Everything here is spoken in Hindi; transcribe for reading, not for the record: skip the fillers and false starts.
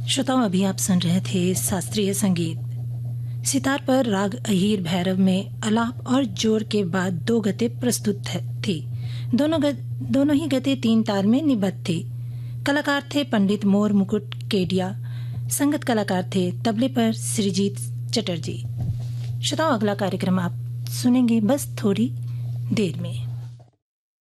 श्रोताओं, अभी आप सुन रहे थे शास्त्रीय संगीत। सितार पर राग अहीर भैरव में अलाप और जोर के बाद दो गते प्रस्तुत थी। दोनों ही गते 3 ताल में निबद्ध थी। कलाकार थे पंडित मोर मुकुट केडिया। संगत कलाकार थे तबले पर सृजीत चटर्जी। श्रोताओं, अगला कार्यक्रम आप सुनेंगे बस थोड़ी देर में।